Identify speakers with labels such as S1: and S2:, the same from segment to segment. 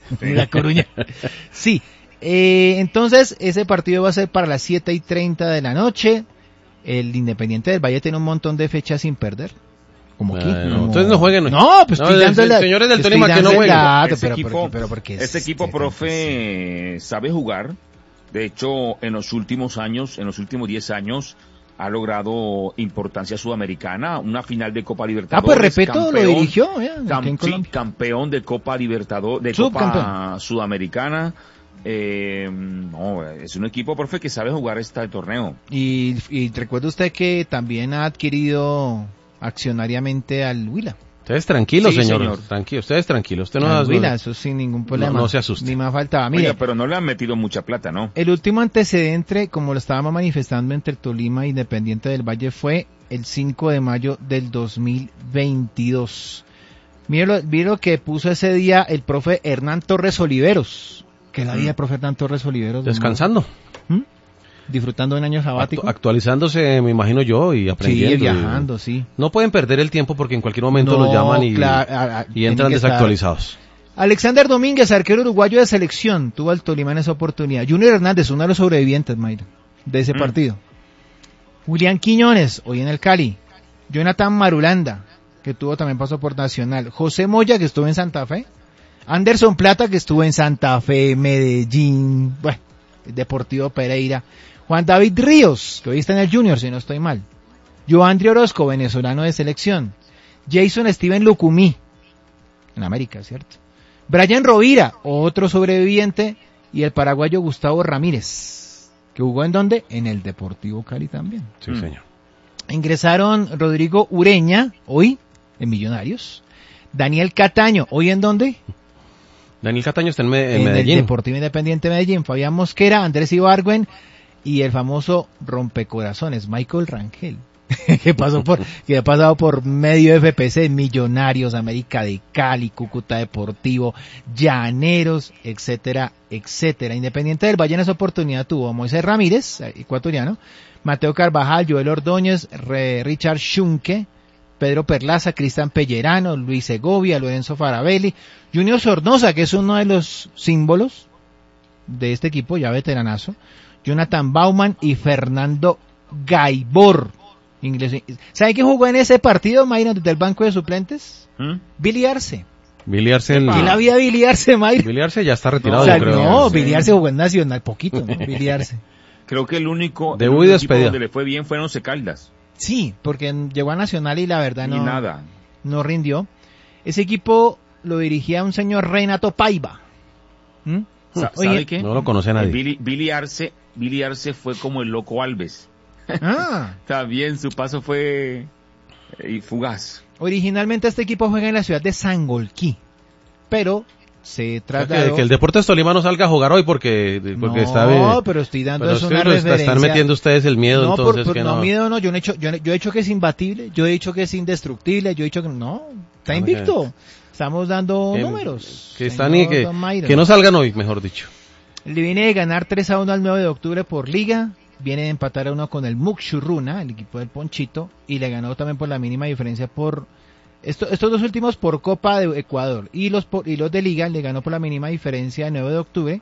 S1: La Coruña. Sí. Entonces, ese partido va a ser para las 7:30 de la noche. El Independiente del Valle tiene un montón de fechas sin perder. Como aquí.
S2: Entonces no jueguen hoy.
S1: No, pues estoy dando la...
S2: Señores del Tolima que no jueguen.
S3: Este equipo, profe, sabe jugar. De hecho, en los últimos 10 años, ha logrado importancia sudamericana, una final de Copa Libertadores.
S1: Pues Repeto lo dirigió,
S3: campeón de Copa Libertadores, de Copa Sudamericana. Es un equipo, profe, que sabe jugar este torneo.
S1: Y recuerda usted que también ha adquirido accionariamente al Huila.
S2: Ustedes tranquilos, señor. Tranquilo, ustedes tranquilos. Usted no
S1: Huila, eso sin ningún problema.
S2: No se asuste.
S1: Ni más faltaba. Mire,
S3: pero no le han metido mucha plata, ¿no?
S1: El último antecedente, como lo estábamos manifestando entre Tolima e Independiente del Valle, fue el 5 de mayo del 2022. Mire lo que puso ese día el profe Hernán Torres Oliveros. Que la vida, profe Hernán Torres Oliveros.
S2: Descansando.
S1: Disfrutando de un año sabático.
S2: Actualizándose, me imagino yo, y aprendiendo.
S1: Sí, viajando, sí.
S2: No pueden perder el tiempo porque en cualquier momento los llaman y entran desactualizados.
S1: Alexander Domínguez, arquero uruguayo de selección, tuvo al Tolima en esa oportunidad. Junior Hernández, uno de los sobrevivientes, Mayra, de ese partido. Julián Quiñones, hoy en el Cali. Jonathan Marulanda, que tuvo también paso por Nacional. José Moya, que estuvo en Santa Fe. Anderson Plata, que estuvo en Santa Fe, Medellín, Deportivo Pereira. Juan David Ríos, que hoy está en el Junior, si no estoy mal. Joandri Orozco, venezolano de selección. Jason Steven Lucumí, en América, ¿cierto? Brian Rovira, otro sobreviviente. Y el paraguayo Gustavo Ramírez, que jugó ¿en dónde? En el Deportivo Cali también.
S2: Sí, señor.
S1: Ingresaron Rodrigo Ureña, hoy en Millonarios. Daniel Cataño, ¿hoy en dónde?
S2: Daniel Cataño está en
S1: Medellín.
S2: En
S1: el Deportivo Independiente de Medellín. Fabián Mosquera, Andrés Ibargüen y el famoso rompecorazones, Michael Rangel, que ha pasado por medio FPC, Millonarios, América de Cali, Cúcuta Deportivo, Llaneros, etcétera, etcétera. Independiente del Valle en esa oportunidad tuvo a Moisés Ramírez, ecuatoriano, Mateo Carvajal, Joel Ordóñez, Richard Schunke, Pedro Perlaza, Cristian Pellerano, Luis Segovia, Lorenzo Farabelli, Junior Sornosa, que es uno de los símbolos de este equipo, ya veteranazo, Jonathan Bauman y Fernando Gaibor. Inglés. ¿Sabe quién jugó en ese partido, Mayra, desde el banco de suplentes? Billy Arce.
S2: Billy Arce.
S1: ¿Quién la vida Billy Arce, Mayra?
S2: Billy Arce ya está retirado,
S1: yo
S2: creo.
S1: No, Billy Arce jugó en Nacional, poquito, ¿no? Billy Arce.
S3: Creo que el único
S2: equipo
S3: donde le fue bien fue en Once Caldas.
S1: Sí, porque llegó a Nacional y la verdad no rindió. Ese equipo lo dirigía un señor Renato Paiva.
S3: ¿Sabe qué?
S2: No lo conoce nadie.
S3: Billy Arce fue como el Loco Alves. También su paso fue fugaz.
S1: Originalmente este equipo juega en la ciudad de Sangolquí, pero se trasladó...
S2: Que el Deportes Tolima no salga a jugar hoy porque está...
S1: No, pero estoy dando eso una referencia.
S2: Están metiendo ustedes el miedo,
S1: no,
S2: entonces
S1: miedo no, yo he dicho que es imbatible, yo he dicho que es indestructible, yo he dicho que no, está invicto. Estamos dando números.
S2: Que no salgan hoy, mejor dicho.
S1: Le viene de ganar 3-1 al 9 de octubre por liga, viene de empatar a 1 con el Muxurruna, el equipo del Ponchito, y le ganó también por la mínima diferencia por... Estos dos últimos por Copa de Ecuador, y los de liga le ganó por la mínima diferencia el 9 de octubre,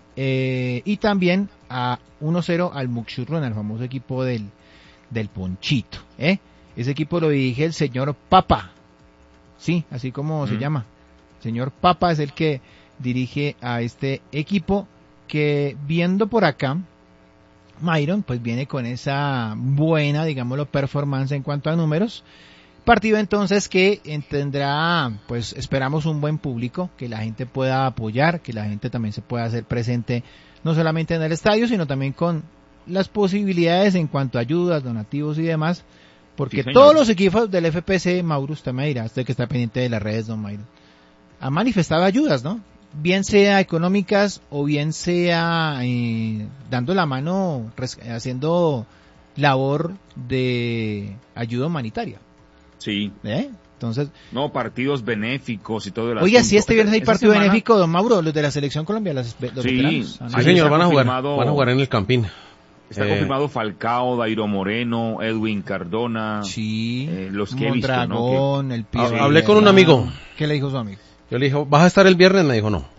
S1: y también a 1-0 al Muxurruna, el famoso equipo del Ponchito. Ese equipo lo dirige el señor Papa. Sí, así como se llama. Señor Papa es el que dirige a este equipo que, viendo por acá, Myron, pues viene con esa buena, digámoslo, performance en cuanto a números. Partido entonces que tendrá, pues esperamos un buen público, que la gente pueda apoyar, que la gente también se pueda hacer presente, no solamente en el estadio, sino también con las posibilidades en cuanto a ayudas, donativos y demás. Porque todos los equipos del FPC, Mauro, usted me dirá, usted que está pendiente de las redes, don Mayro, han manifestado ayudas, ¿no? Bien sea económicas o bien sea dando la mano, haciendo labor de ayuda humanitaria.
S3: Sí.
S1: Entonces...
S3: No, partidos benéficos y todo el
S1: Oye, sí, este viernes hay partido benéfico, don Mauro, los de la selección Colombia, los veteranos.
S2: Sí, señor, van a jugar en el Campín.
S3: Está confirmado Falcao, Dairo Moreno, Edwin Cardona, los que he visto,
S1: ¿no? El
S2: Hablé con un amigo.
S1: ¿Qué le dijo su amigo?
S2: Yo le dije, ¿vas a estar el viernes? Me dijo, no.